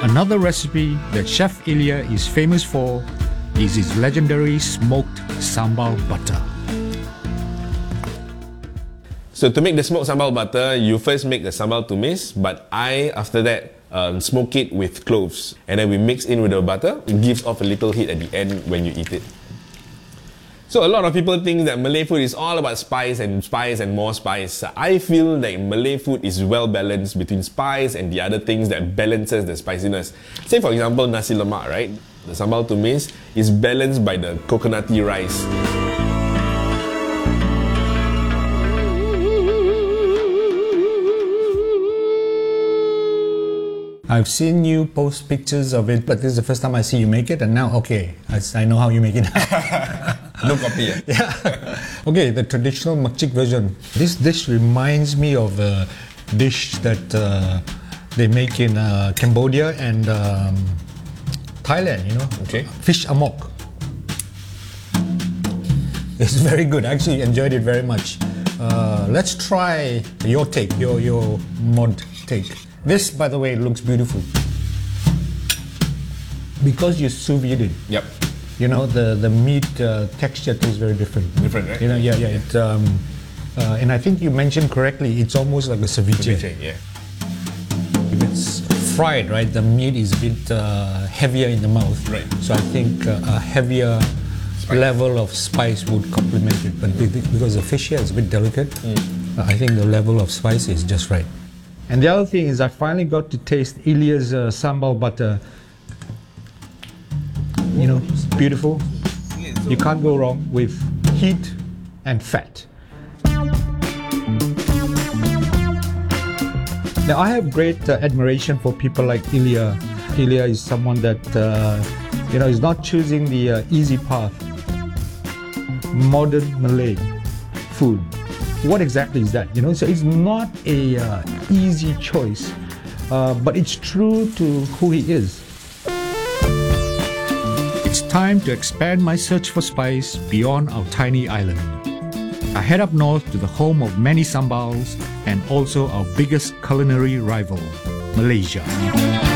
Another recipe that Chef Ilya is famous for is his legendary smoked sambal butter. So to make the smoked sambal butter, you first make the sambal tumis, but after that, smoke it with cloves. And then we mix in with the butter. It gives off a little heat at the end when you eat it. So a lot of people think that Malay food is all about spice and more spice. I feel that Malay food is well balanced between spice and the other things that balances the spiciness. Say for example, nasi lemak, right? The sambal tumis is balanced by the coconutty rice. I've seen you post pictures of it, but this is the first time I see you make it, and now, okay, I know how you make it. No copy. Yeah. Okay, the traditional makcik version. This dish reminds me of a dish that they make in Cambodia and Thailand, you know? Okay. Fish amok. It's very good. I actually enjoyed it very much. Let's try your take, your mod take. This, by the way, looks beautiful. Because you sous vide it. Yep. You know, the meat texture tastes very different. Different, right? You know, yeah. It, and I think you mentioned correctly, it's almost like a ceviche. Ceviche, yeah. If it's fried, right, the meat is a bit heavier in the mouth. Right. So I think a heavier level of spice would complement it. But because the fish here is a bit delicate, I think the level of spice is just right. And the other thing is I finally got to taste Ilya's sambal butter. You know, beautiful. You can't go wrong with heat and fat. Now, I have great admiration for people like Ilya. Ilya is someone that, you know, is not choosing the easy path. Modern Malay food. What exactly is that? You know, so it's not a easy choice, but it's true to who he is. It's time to expand my search for spice beyond our tiny island. I head up north to the home of many sambals and also our biggest culinary rival, Malaysia.